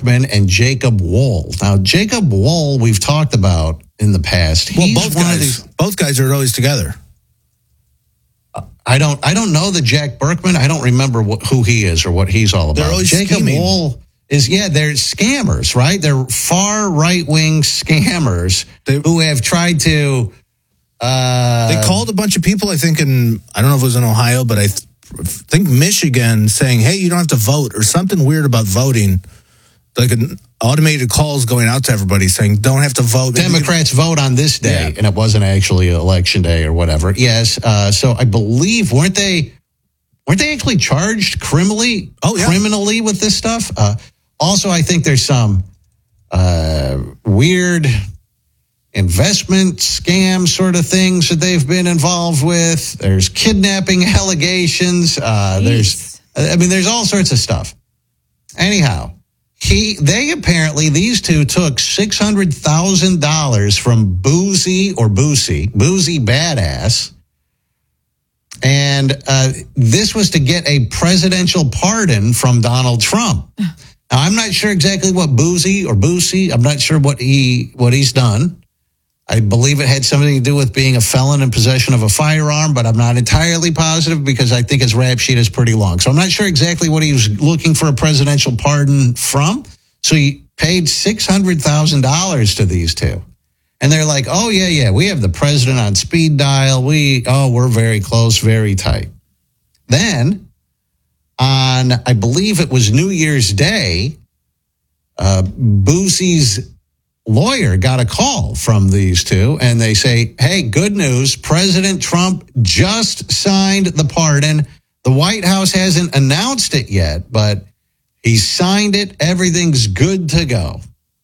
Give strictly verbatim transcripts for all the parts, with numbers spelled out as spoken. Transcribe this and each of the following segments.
Berkman and Jacob Wohl. Now, Jacob Wohl, we've talked about in the past. Well, He's both one guys, of these, both guys are always together. I don't, I don't know the Jack Berkman. I don't remember what, who he is or what he's all about. They're always Jacob scheming. Wohl is, yeah, they're scammers, right? They're far right-wing scammers They- who have tried to. Uh, They called a bunch of people, I think, in, I don't know if it was in Ohio, but I th- think Michigan, saying, hey, you don't have to vote, or something weird about voting. Like an automated calls going out to everybody saying, don't have to vote. Democrats vote on this day, Yeah. and it wasn't actually election day or whatever. Yes, uh, so I believe weren't they weren't they actually charged criminally? Oh, yeah. criminally with this stuff. Uh, also, I think there's some uh, weird investment scam sort of things that they've been involved with. There's kidnapping allegations. Uh, there's, I mean, there's all sorts of stuff. Anyhow. He, they apparently, these two took six hundred thousand dollars from Boozy or Boosie, Boozy Badass. And uh, this was to get a presidential pardon from Donald Trump. Now, I'm not sure exactly what Boozy or Boosie, I'm not sure what he what he's done. I believe it had something to do with being a felon in possession of a firearm, but I'm not entirely positive because I think his rap sheet is pretty long. So I'm not sure exactly what he was looking for a presidential pardon from. So he paid six hundred thousand dollars to these two. And they're like, oh, yeah, yeah, we have the president on speed dial. We, oh, we're very close, very tight. Then on, I believe it was New Year's Day, uh, Boosie's lawyer got a call from these two, and they say, hey, good news, President Trump just signed the pardon. The White House hasn't announced it yet, but he signed it. Everything's good to go.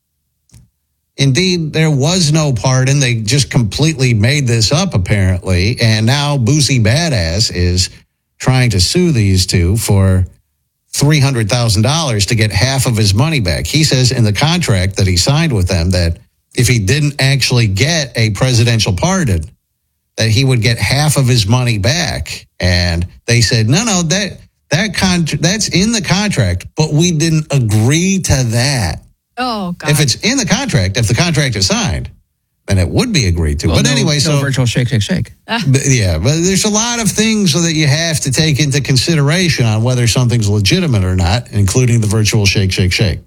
Indeed, there was no pardon. They just completely made this up, apparently, and now Boozy Badass is trying to sue these two for three hundred thousand dollars to get half of his money back. He says in the contract that he signed with them that if he didn't actually get a presidential pardon, that he would get half of his money back. And they said, no, no, that that con- that's in the contract, but we didn't agree to that. Oh, God. If it's in the contract, if the contract is signed, then it would be agreed to. Well, but no, anyway, no so virtual shake, shake, shake. But yeah, but there's a lot of things that you have to take into consideration on whether something's legitimate or not, including the virtual shake, shake, shake.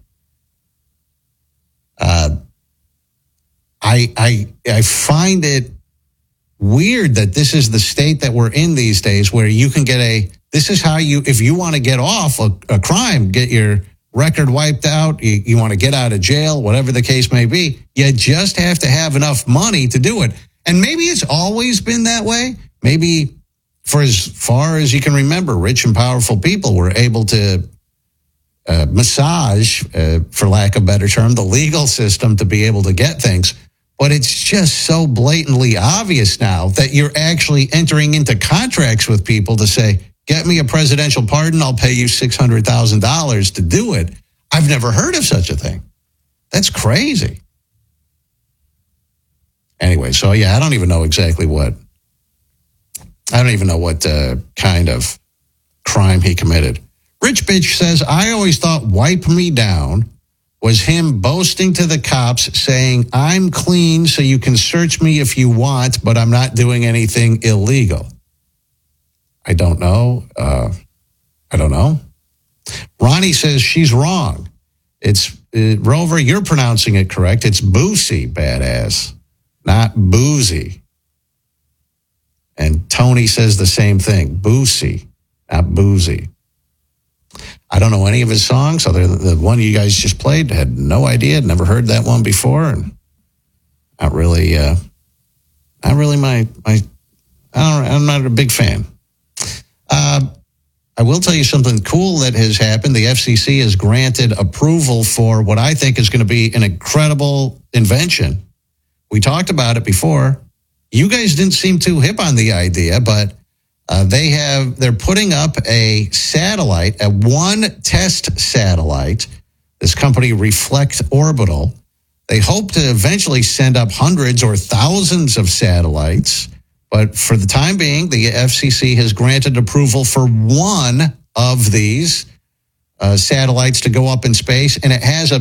Uh, I I I find it weird that this is the state that we're in these days, where you can get a. This is how you, if you want to get off a, a crime, get your record wiped out, you, you want to get out of jail, whatever the case may be, you just have to have enough money to do it. And maybe it's always been that way. Maybe for as far as you can remember, rich and powerful people were able to uh, massage, uh, for lack of a better term, the legal system to be able to get things. But it's just so blatantly obvious now that you're actually entering into contracts with people to say, get me a presidential pardon, I'll pay you six hundred thousand dollars to do it. I've never heard of such a thing. That's crazy. Anyway, so yeah, I don't even know exactly what, I don't even know what uh, kind of crime he committed. Rich Bitch says, I always thought Wipe Me Down was him boasting to the cops saying, I'm clean so you can search me if you want, but I'm not doing anything illegal. I don't know. Uh, I don't know. Ronnie says she's wrong. It's uh, Rover, you're pronouncing it correct. It's Boosie Badass, not Boozy. And Tony says the same thing. Boosie, not Boozy. I don't know any of his songs other than the one you guys just played. Had no idea. Had never heard that one before. And not really, uh, not really my, my, I don't, I'm not a big fan. Uh, I will tell you something cool that has happened. The F C C has granted approval for what I think is going to be an incredible invention. We talked about it before. You guys didn't seem too hip on the idea, but uh, they have, they're putting up a satellite, a one test satellite. This company, Reflect Orbital. They hope to eventually send up hundreds or thousands of satellites. But for the time being, the F C C has granted approval for one of these uh, satellites to go up in space, and it has a